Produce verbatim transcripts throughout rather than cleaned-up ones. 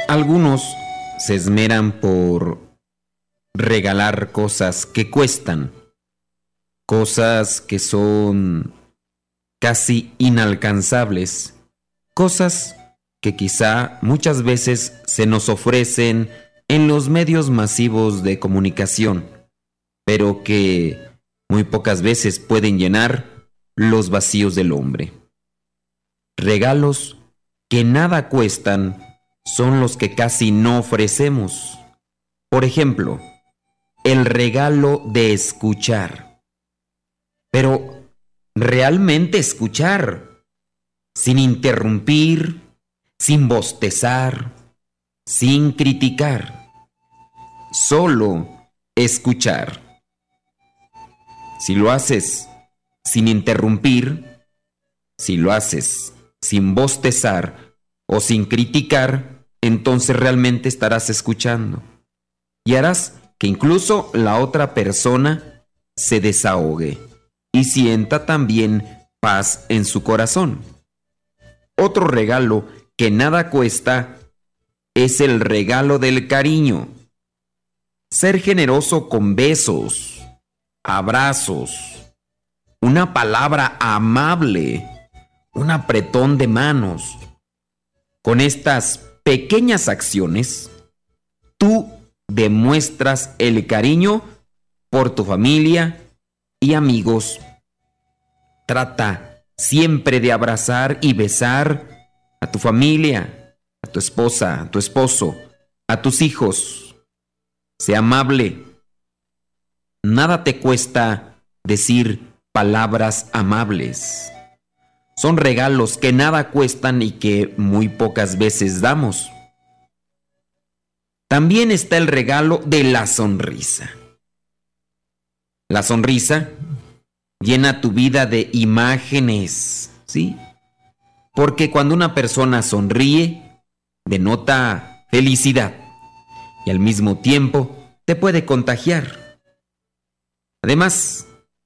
Algunos se esmeran por regalar cosas que cuestan, cosas que son casi inalcanzables, cosas que quizá muchas veces se nos ofrecen en los medios masivos de comunicación, pero que muy pocas veces pueden llenar los vacíos del hombre. Regalos que nada cuestan son los que casi no ofrecemos. Por ejemplo, el regalo de escuchar. Pero realmente escuchar, sin interrumpir, sin bostezar, sin criticar. Solo escuchar. Si lo haces sin interrumpir, si lo haces sin bostezar o sin criticar, entonces realmente estarás escuchando y harás que incluso la otra persona se desahogue y sienta también paz en su corazón. Otro regalo que nada cuesta es el regalo del cariño. Ser generoso con besos, abrazos, una palabra amable, un apretón de manos. Con estas pequeñas acciones, tú demuestras el cariño por tu familia y amigos. Trata siempre de abrazar y besar a tu familia, a tu esposa, a tu esposo, a tus hijos. Sé amable. Nada te cuesta decir palabras amables. Son regalos que nada cuestan y que muy pocas veces damos. También está el regalo de la sonrisa. La sonrisa llena tu vida de imágenes, ¿sí? Porque cuando una persona sonríe, denota felicidad y al mismo tiempo te puede contagiar. Además,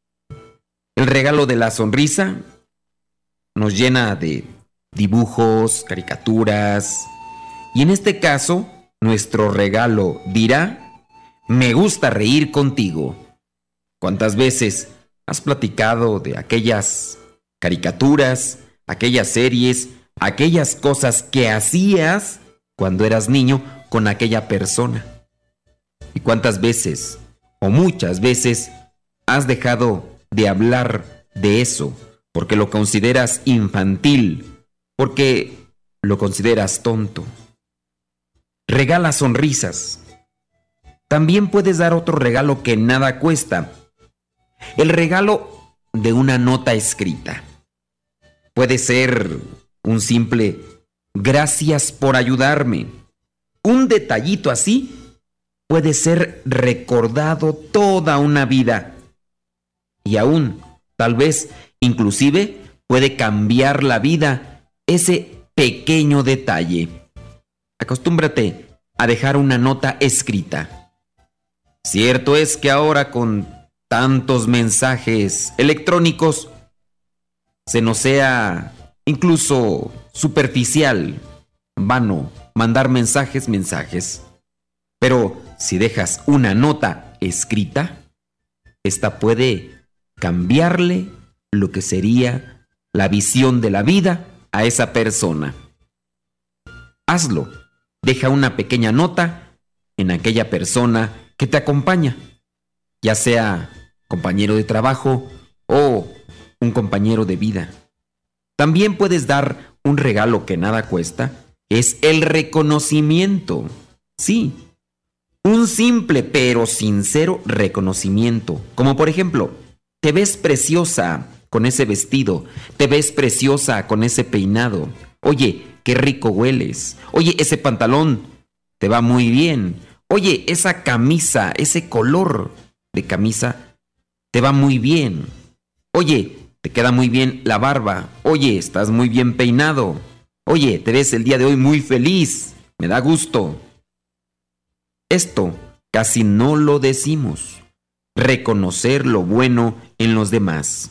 el regalo de la sonrisa nos llena de dibujos, caricaturas, y en este caso, nuestro regalo dirá: me gusta reír contigo. ¿Cuántas veces has platicado de aquellas caricaturas, aquellas series, aquellas cosas que hacías cuando eras niño con aquella persona? ¿Y cuántas veces, o muchas veces, has dejado de hablar de eso porque lo consideras infantil, porque lo consideras tonto? Regala sonrisas. También puedes dar otro regalo que nada cuesta: el regalo de una nota escrita. Puede ser un simple gracias por ayudarme. Un detallito así puede ser recordado toda una vida. Y aún, tal vez, inclusive, puede cambiar la vida ese pequeño detalle. Acostúmbrate a dejar una nota escrita. Cierto es que ahora con tantos mensajes electrónicos se nos sea incluso superficial, vano, mandar mensajes, mensajes. Pero si dejas una nota escrita, esta puede cambiarle lo que sería la visión de la vida a esa persona. Hazlo. Deja una pequeña nota en aquella persona que te acompaña, ya sea compañero de trabajo o un compañero de vida. También puedes dar un regalo que nada cuesta, es el reconocimiento. Sí, un simple pero sincero reconocimiento, como por ejemplo: te ves preciosa con ese vestido, te ves preciosa con ese peinado, oye, qué rico hueles, oye, ese pantalón te va muy bien, oye, esa camisa, ese color de camisa te va muy bien, oye, te queda muy bien la barba, oye, estás muy bien peinado, oye, te ves el día de hoy muy feliz, me da gusto. Esto casi no lo decimos. Reconocer lo bueno en los demás.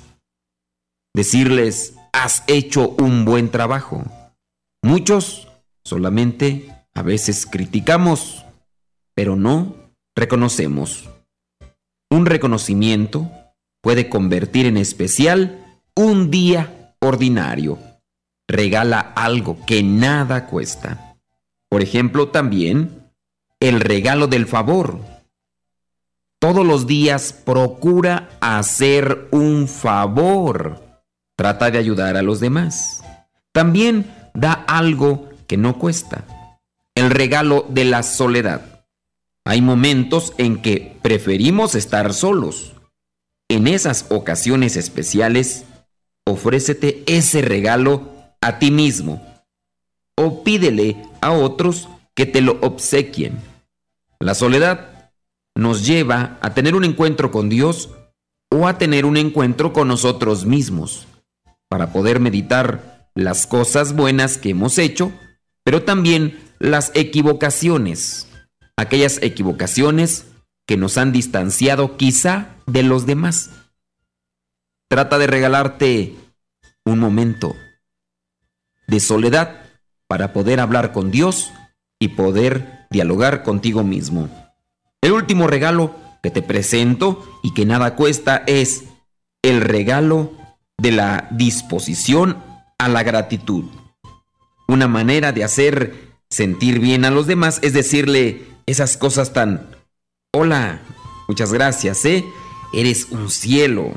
Decirles: has hecho un buen trabajo. Muchos solamente A veces criticamos, pero no reconocemos. Un reconocimiento puede convertir en especial un día ordinario. Regala algo que nada cuesta. Por ejemplo, también el regalo del favor. Todos los días procura hacer un favor. Trata de ayudar a los demás. También da algo que no cuesta. El regalo de la soledad. Hay momentos en que preferimos estar solos. En esas ocasiones especiales, ofrécete ese regalo a ti mismo o pídele a otros que te lo obsequien. La soledad nos lleva a tener un encuentro con Dios o a tener un encuentro con nosotros mismos para poder meditar las cosas buenas que hemos hecho, pero también las equivocaciones, aquellas equivocaciones que nos han distanciado quizá de los demás. Trata de regalarte un momento de soledad para poder hablar con Dios y poder dialogar contigo mismo. El último regalo que te presento y que nada cuesta es el regalo de la disposición a la gratitud. Una manera de hacer sentir bien a los demás es decirle esas cosas tan: hola, muchas gracias, ¿eh? Eres un cielo.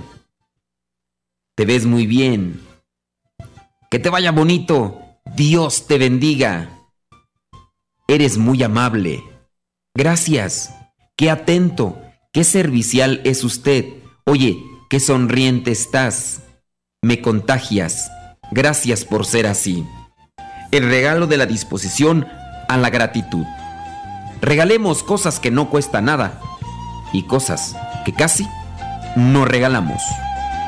Te ves muy bien. Que te vaya bonito. Dios te bendiga. Eres muy amable. Gracias. Qué atento, qué servicial es usted. Oye, qué sonriente estás. Me contagias. Gracias por ser así. El regalo de la disposición a la gratitud. Regalemos cosas que no cuestan nada y cosas que casi no regalamos.